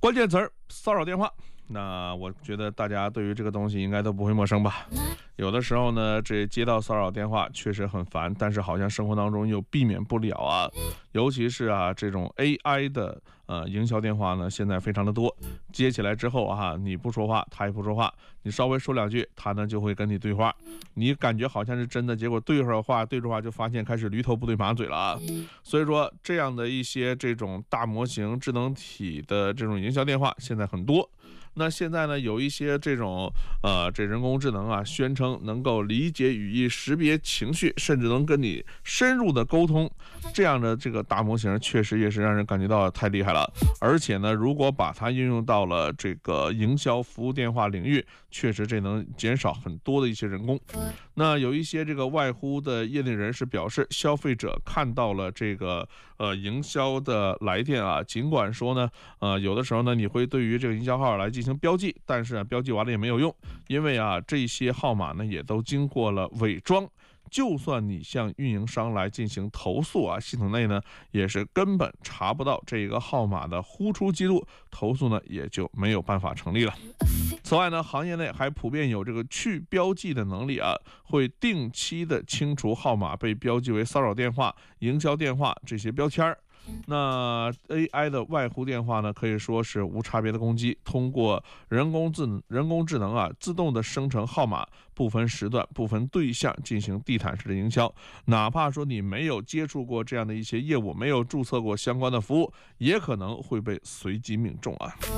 关键词儿骚扰电话。那我觉得大家对于这个东西应该都不会陌生吧？有的时候呢，这接到骚扰电话确实很烦，但是好像生活当中又避免不了啊。尤其是这种 AI 的营销电话呢，现在非常的多。接起来之后你不说话，他也不说话，你稍微说两句，他呢就会跟你对话。你感觉好像是真的，结果对着话就发现开始驴头不对马嘴了啊。所以说，这样的一些这种大模型智能体的这种营销电话现在很多。那现在呢，有一些这种这人工智能宣称能够理解语义、识别情绪，甚至能跟你深入的沟通，这样的这个大模型确实也是让人感觉到太厉害了。而且呢，如果把它应用到了这个营销服务电话领域，确实这能减少很多的一些人工。那有一些这个外呼的业内人士表示，消费者看到了这个营销的来电尽管说呢有的时候呢你会对于这个营销号来进行标记，但是标记完了也没有用，因为这些号码呢也都经过了伪装。就算你向运营商来进行投诉系统内呢也是根本查不到这个号码的呼出记录，投诉呢也就没有办法成立了。此外呢，行业内还普遍有这个去标记的能力会定期的清除号码被标记为骚扰电话、营销电话这些标签。那 AI 的外呼电话呢，可以说是无差别的攻击，通过人工智能自动的生成号码，不分时段、不分对象进行地毯式的营销。哪怕说你没有接触过这样的一些业务，没有注册过相关的服务，也可能会被随机命中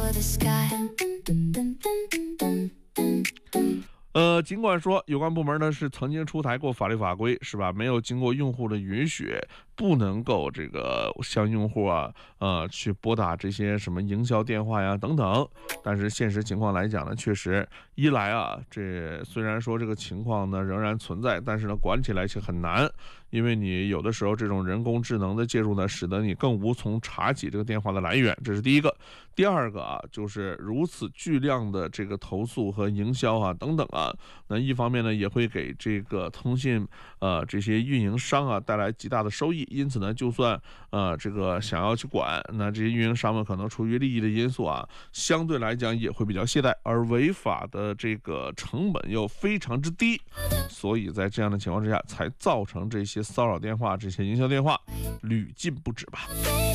尽管说有关部门呢是曾经出台过法律法规，是吧？没有经过用户的允许，不能够这个向用户去拨打这些什么营销电话呀等等。但是现实情况来讲呢，确实一来这虽然说这个情况呢仍然存在，但是呢管起来是很难，因为你有的时候这种人工智能的介入呢，使得你更无从查起这个电话的来源，这是第一个。第二个就是如此巨量的这个投诉和营销等等那一方面呢也会给这个通信这些运营商带来极大的收益，因此呢就算这个想要去管，那这些运营商们可能出于利益的因素相对来讲也会比较懈怠，而违法的这个成本又非常之低，所以在这样的情况之下才造成这些骚扰电话、这些营销电话屡禁不止吧。